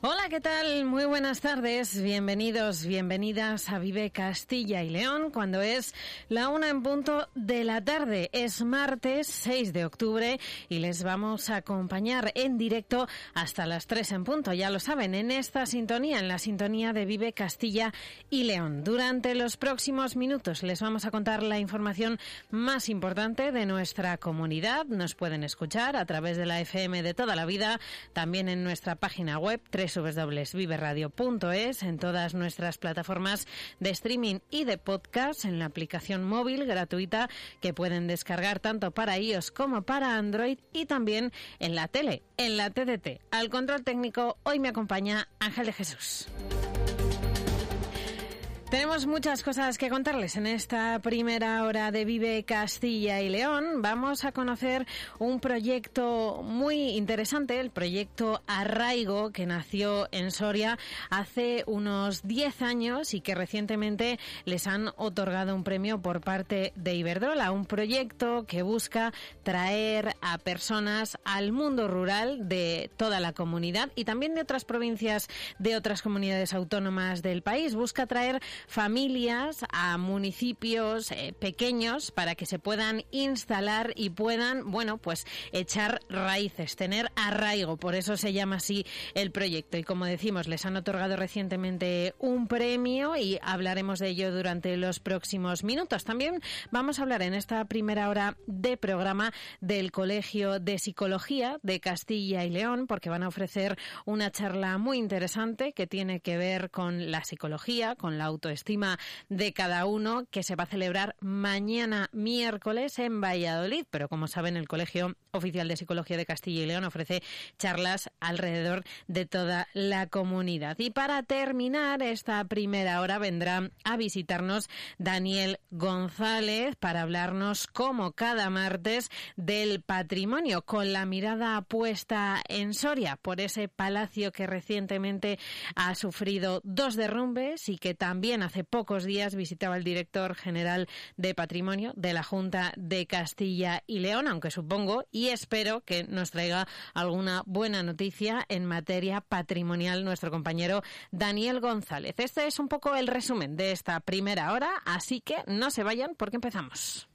Hola, ¿qué tal? Muy buenas tardes. Bienvenidos, bienvenidas a Vive Castilla y León, cuando es la 1 en punto de la tarde. Es martes 6 de octubre y les vamos a acompañar en directo hasta las 3 en punto. Ya lo saben, en esta sintonía, en la sintonía de Vive Castilla y León. Durante los próximos minutos les vamos a contar la información más importante de nuestra comunidad. Nos pueden escuchar a través de la FM de toda la vida, también en nuestra página web www.viveradio.es, en todas nuestras plataformas de streaming y de podcast, en la aplicación móvil gratuita que pueden descargar tanto para iOS como para Android, y también en la tele, en la TDT. Al control técnico hoy me acompaña Ángel de Jesús. Tenemos muchas cosas que contarles en esta primera hora de Vive Castilla y León. Vamos a conocer un proyecto muy interesante, el proyecto Arraigo, que nació en Soria hace unos 10 años y que recientemente les han otorgado un premio por parte de Iberdrola. Un proyecto que busca traer a personas al mundo rural de toda la comunidad y también de otras provincias, de otras comunidades autónomas del país. Busca traer familias a municipios pequeños para que se puedan instalar y puedan, bueno, pues echar raíces, tener arraigo. Por eso se llama así el proyecto. Y como decimos, les han otorgado recientemente un premio y hablaremos de ello durante los próximos minutos. También vamos a hablar en esta primera hora de programa del Colegio de Psicología de Castilla y León, porque van a ofrecer una charla muy interesante que tiene que ver con la psicología, con la autoestima de cada uno, que se va a celebrar mañana miércoles en Valladolid. Pero como saben, el Colegio Oficial de Psicología de Castilla y León ofrece charlas alrededor de toda la comunidad. Y para terminar esta primera hora vendrá a visitarnos Daniel González para hablarnos, como cada martes, del patrimonio, con la mirada puesta en Soria por ese palacio que recientemente ha sufrido 2 derrumbes y que también hace pocos días visitaba el director general de Patrimonio de la Junta de Castilla y León, aunque supongo y espero que nos traiga alguna buena noticia en materia patrimonial nuestro compañero Daniel González. Este es un poco el resumen de esta primera hora, así que no se vayan porque empezamos.